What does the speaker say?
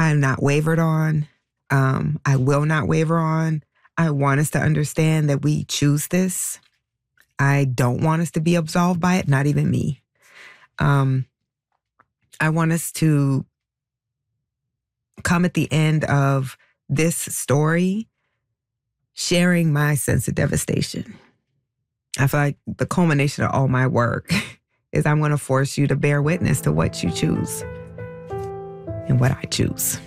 I'm not wavered on. I will not waver on. I want us to understand that we choose this. I don't want us to be absolved by it, not even me. I want us to come at the end of this story sharing my sense of devastation. I feel like the culmination of all my work is I'm going to force you to bear witness to what you choose and what I choose.